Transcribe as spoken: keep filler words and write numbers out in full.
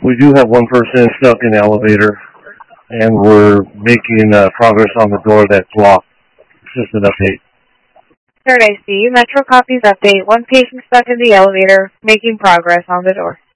We do have one person stuck in the elevator, and we're making uh, progress on the door that's locked. Just an update. Third I C U Metro copies update. One patient stuck in the elevator, making progress on the door.